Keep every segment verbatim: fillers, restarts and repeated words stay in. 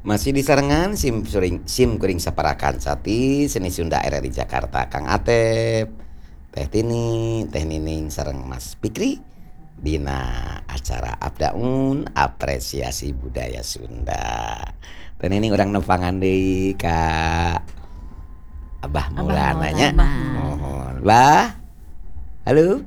Masih di Sarengan sim suring sim kuring saparakan sati seni Sunda R R I Jakarta Kang Atep, Teh Tini, Teh Nining sareng Mas Fikri dina acara Abdaun apresiasi budaya Sunda. Teh Nining urang nempangan deui ka Abah Maulana nya. Mohon. Bah. Halo.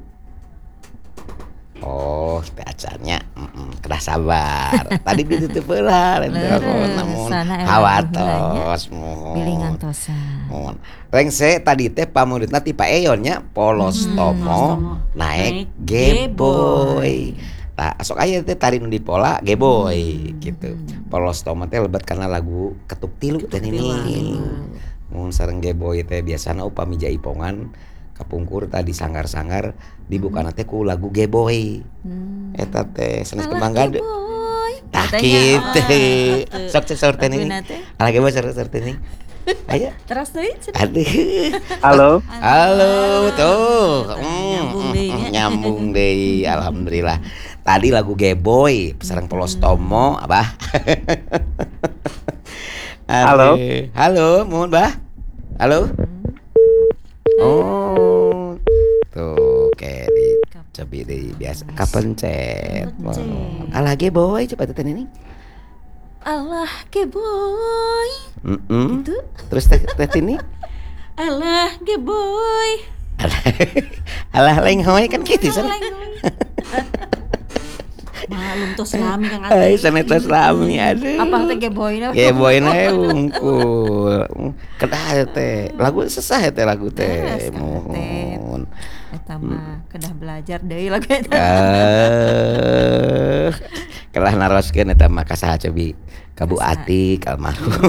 Oh, teh acaranya mm, kedah sabar. Tadi ditutup heula lain telepon namun hawatos mohon. Bilingan tosa. Mohon. Rengse tadi teh pamuridna ti Pak Eyon nya polos tomo naik G-boy. Tah asok aya teh tari nu di pola G-boy gitu. Polos tomo teh lebet karena lagu ketuk tilu teh ini. Mun sareng G-boy teh biasana upami jaipongan kapungkur tadi sanggar-sanggar dibukana teh ku lagu G-boy. Hmm. Eta teh sanes kembang gade. Tah kitu. Sok sesor teh nih. Ala G-boy sesor teh nih. Aya. Terus deui. Aduh. Halo. Halo tuh. Nyambung deui. Nyambung deui alhamdulillah. Tadi lagu G-boy sareng Polos Tomo, Abah. Halo. Halo, mohon Bah. Halo. Oh, tuh kayak di cobi di biasa kapencet. Alah G-boy coba teh ini. Allah G-boy. Mm-mm. Gitu. Terus teh teh ini. Allah G-boy. Alah, alah lenghoy kan gitu san. Malum tuh selami Kang Ai Ati. sanes tos lami aduh. Apa teh G-boy na? G-boy na wungkul. Kedah teh. Lagu sesah teh lagu teh. Mohon. Eta mah kedah belajar deui lagu eta. Eh. Kelah naroskeun eta mah ka saha cobi? Ka Bu Ati almarhum.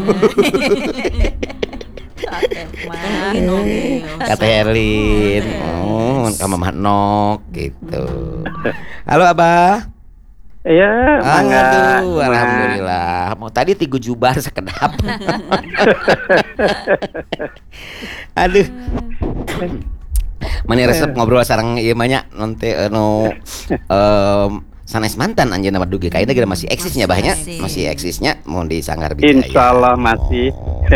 Kata Erlin. Oh, ka Mamah Nok gitu. Halo Abah. Iya, mangga. Aduh, alhamdulillah. Mau tadi tigu jubar sekedap. Aduh. Mani resep ngobrol sareng ieu mah nya nanti anu em sanes mantan anjeunna Madugi kaina geura masih eksisnya bahnya, masih eksisnya mohon disanggar bijaya. Insyaallah masih.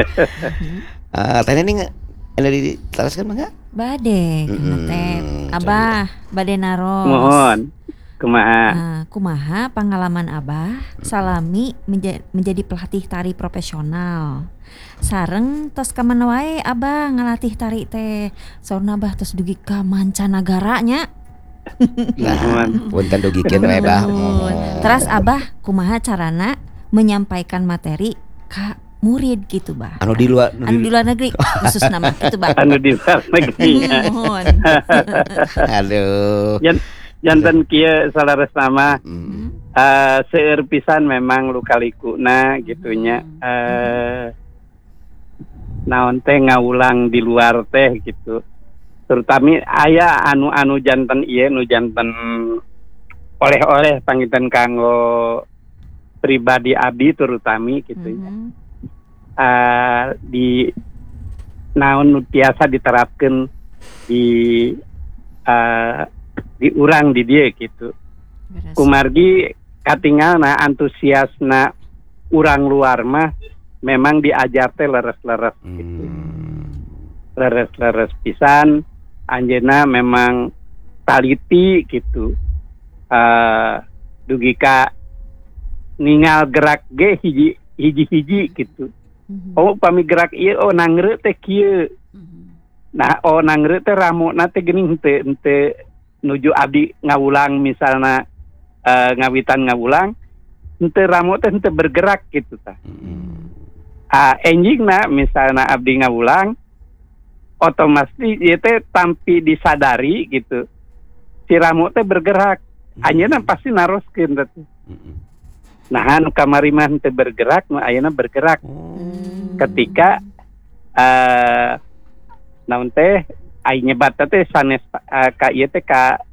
Eh, teh ini ada di teruskan mangga? Bade, Kang Atep. Abah, bade naros. Mohon. Kumaha? Nah, kumaha pengalaman Abah salami menja- menjadi pelatih tari profesional. Sareng tos ka mana wae Abah ngalatih tari teh. Saurna Abah tos dugi ka mancanagara nya. Nah, punten dugikeun wae Bah. Terus Abah kumaha carana menyampaikan materi ka murid gitu Bah. Anu di luar Anu di luar negeri khusus nama itu Bah. Anu di luar negeri. Mohon. Aduh. Jan janten kieu salaresna mah eh seueur pisan memang luka-likuna gitunya. Eh naon teh ngaulang di luar teh gitu. Terutama aya anu-anu janten ieu nu janten oleh-oleh pangitan kanggo pribadi abdi terutama gitu ya. Uh, di naon nu tiasa diterapkeun di uh, di urang di dieu gitu. Kumargi katingalna antusiasna urang luar mah memang diajar teh leres-leres gitu. Leres-leres pisan anjeunna memang taliti gitu. Uh, dugi ka ningal gerak ge hiji hiji-hiji gitu. Oh pami gerak ieu oh nangreu teh kieu. Nah oh nangreu teh ramona teh geuning henteu henteu nuju abdi ngawulang misalna uh, ngawitan ngawulang henteu ramu teh henteu bergerak gitu tah. Ah enjingna misalna abdi ngawulang otomatis ieu teh tampi disadari gitu. Si ramu teh bergerak. Anjeunna pasti naroskeun teh. Nah anu kamari mah henteu bergerak nu ayeuna bergerak. Ketika uh, naon teh ai nyebat teh sanes uh, ka ieu teh ka